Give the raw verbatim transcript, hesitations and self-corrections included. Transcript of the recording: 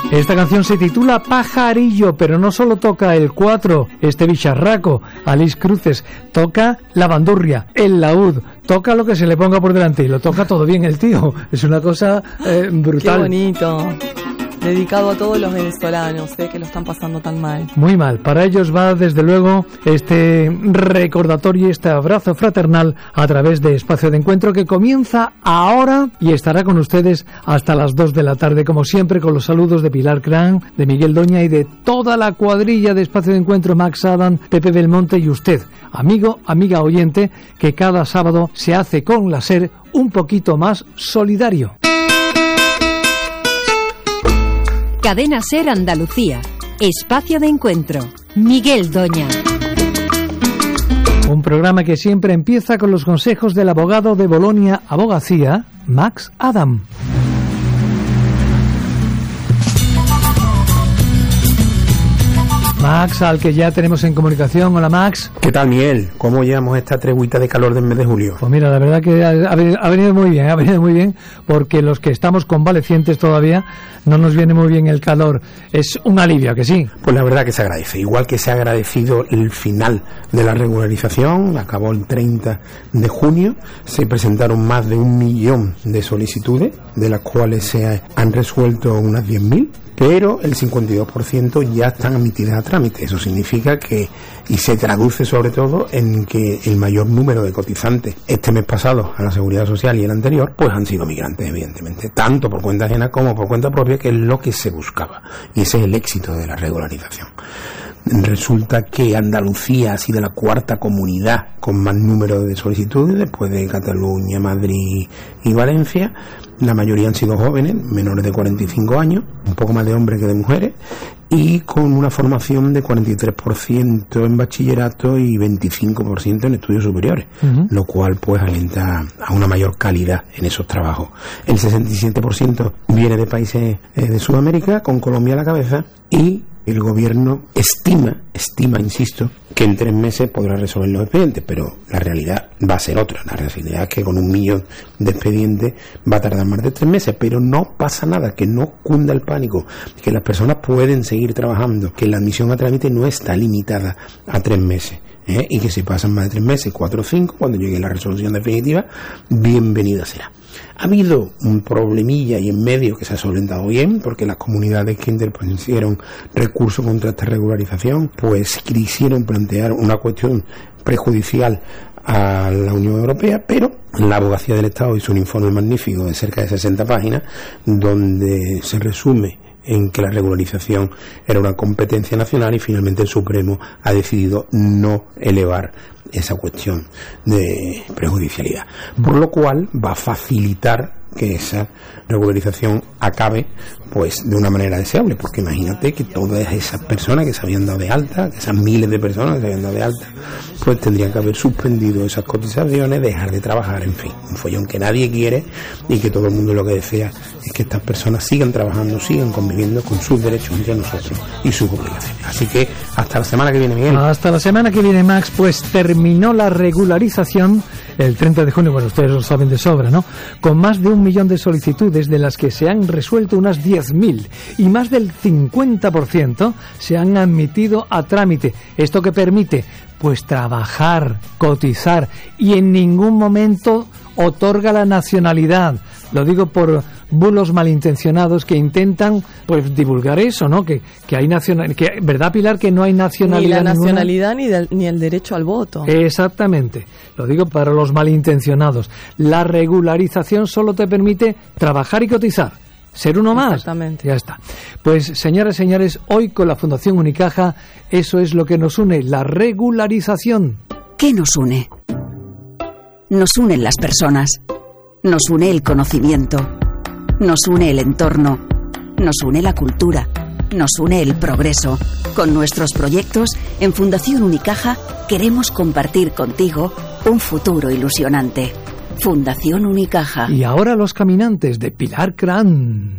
Esta canción se titula Pajarillo, pero no solo toca el cuatro, este bicharraco, Alix Cruces, toca la bandurria, el laúd, toca lo que se le ponga por delante y lo toca todo bien el tío. Es una cosa eh, brutal. Qué bonito. Dedicado a todos los venezolanos, eh, que lo están pasando tan mal. Muy mal. Para ellos va, desde luego, este recordatorio y este abrazo fraternal a través de Espacio de Encuentro, que comienza ahora y estará con ustedes hasta las dos de la tarde, como siempre, con los saludos de Pilar Cran, de Miguel Doña y de toda la cuadrilla de Espacio de Encuentro, Max Adam, Pepe Belmonte y usted, amigo, amiga oyente, que cada sábado se hace con la SER un poquito más solidario. Cadena SER Andalucía, Espacio de Encuentro, Miguel Doña. Un programa que siempre empieza con los consejos del abogado de Bolonia Abogacía, Max Adam. Max, al que ya tenemos en comunicación. Hola, Max. ¿Qué tal, Miguel? ¿Cómo llevamos esta treguita de calor del mes de julio? Pues mira, la verdad que ha venido muy bien, ha venido muy bien, porque los que estamos convalecientes todavía no nos viene muy bien el calor. Es un alivio, ¿a que sí? Pues la verdad que se agradece. Igual que se ha agradecido el final de la regularización, acabó el treinta de junio, se presentaron más de un millón de solicitudes, de las cuales se han resuelto unas diez mil. Pero el cincuenta y dos por ciento ya están admitidas a trámite. Eso significa que, y se traduce sobre todo en que el mayor número de cotizantes este mes pasado a la Seguridad Social y el anterior, pues han sido migrantes, evidentemente, tanto por cuenta ajena como por cuenta propia, que es lo que se buscaba. Y ese es el éxito de la regularización. Resulta que Andalucía ha sido la cuarta comunidad con más número de solicitudes, después de Cataluña, Madrid y Valencia. La mayoría han sido jóvenes, menores de cuarenta y cinco años, un poco más de hombres que de mujeres, y con una formación de cuarenta y tres por ciento en bachillerato y veinticinco por ciento en estudios superiores, uh-huh. Lo cual pues alienta a una mayor calidad en esos trabajos. El sesenta y siete por ciento viene de países eh, de Sudamérica, con Colombia a la cabeza, y el gobierno estima, estima, insisto, que en tres meses podrá resolver los expedientes, pero la realidad va a ser otra. La realidad es que con un millón de expedientes va a tardar más de tres meses, pero no pasa nada, que no cunda el pánico, que las personas pueden seguir trabajando, que la admisión a trámite no está limitada a tres meses. ¿eh? Y que si pasan más de tres meses, cuatro o cinco, cuando llegue la resolución definitiva, bienvenida será. Ha habido un problemilla y en medio que se ha solventado bien, porque las comunidades que interpusieron recurso contra esta regularización, pues quisieron plantear una cuestión prejudicial a la Unión Europea, pero la Abogacía del Estado hizo un informe magnífico de cerca de sesenta páginas, donde se resume en que la regularización era una competencia nacional y finalmente el Supremo ha decidido no elevar esa cuestión de prejudicialidad, por lo cual va a facilitar que esa regularización acabe pues de una manera deseable, porque imagínate que todas esas personas que se habían dado de alta, esas miles de personas que se habían dado de alta, pues tendrían que haber suspendido esas cotizaciones, dejar de trabajar, en fin, un follón que nadie quiere y que todo el mundo lo que desea es que estas personas sigan trabajando, sigan conviviendo con sus derechos entre nosotros y sus obligaciones. Así que hasta la semana que viene, Miguel. Hasta la semana que viene, Max. Pues terminó la regularización el treinta de junio, bueno, ustedes lo saben de sobra, ¿no? Con más de un millón de solicitudes, de las que se han resuelto unas diez mil, y más del cincuenta por ciento se han admitido a trámite. ¿Esto qué permite? Pues trabajar, cotizar, y en ningún momento otorga la nacionalidad. Lo digo por bulos malintencionados que intentan pues divulgar eso, ¿no? Que, que hay nacional, que ¿verdad, Pilar, que no hay nacionalidad? Ni la nacionalidad ni, del, ni el derecho al voto. Exactamente. Lo digo para los malintencionados. La regularización solo te permite trabajar y cotizar. Ser uno más. Exactamente. Ya está. Pues, señoras y señores, hoy con la Fundación Unicaja, eso es lo que nos une, la regularización. ¿Qué nos une? Nos unen las personas. Nos une el conocimiento. Nos une el entorno. Nos une la cultura. Nos une el progreso. Con nuestros proyectos, en Fundación Unicaja, queremos compartir contigo un futuro ilusionante. Fundación Unicaja. Y ahora Los Caminantes, de Pilar Cran.